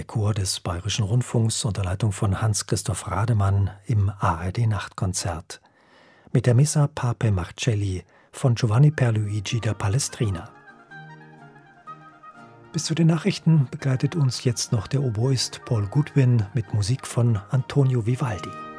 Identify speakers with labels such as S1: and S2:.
S1: der Chor des Bayerischen Rundfunks unter Leitung von Hans-Christoph Rademann im ARD-Nachtkonzert mit der Missa Pape Marcelli von Giovanni Pierluigi da Palestrina. Bis zu den Nachrichten begleitet uns jetzt noch der Oboist Paul Goodwin mit Musik von Antonio Vivaldi.